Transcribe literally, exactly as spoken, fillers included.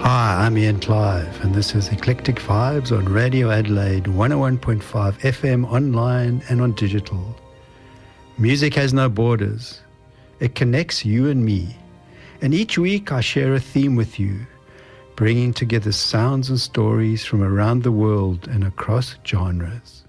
Hi, I'm Ian Clive, and this is Eclectic Vibes on Radio Adelaide one oh one point five F M, online and on digital. Music has no borders. It connects you and me. And each week I share a theme with you, bringing together sounds and stories from around the world and across genres.